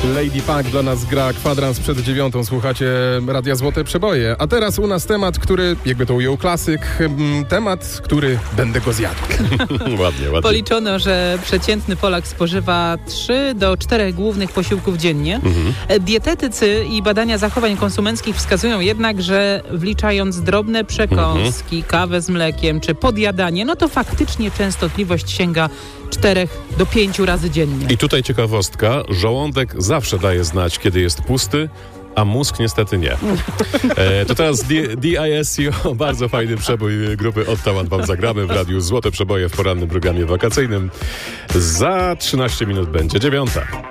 Lady Punk dla nas gra kwadrans przed 9. Słuchacie Radia Złote Przeboje. A teraz u nas temat, który, jakby to ujął klasyk, temat, który będę go zjadł. Ładnie. Policzono, że przeciętny Polak spożywa 3 do 4 głównych posiłków dziennie. Dietetycy i badania zachowań konsumenckich wskazują jednak, że wliczając drobne przekąski, kawę z mlekiem czy podjadanie, no to faktycznie częstotliwość sięga 4 do 5 razy dziennie. I tutaj ciekawostka, żołądek zawsze daje znać, kiedy jest pusty, a mózg niestety nie. To teraz DISCO, bardzo fajny przebój grupy Ottawa wam zagramy w Radiu Złote Przeboje w porannym programie wakacyjnym. Za 13 minut będzie 9.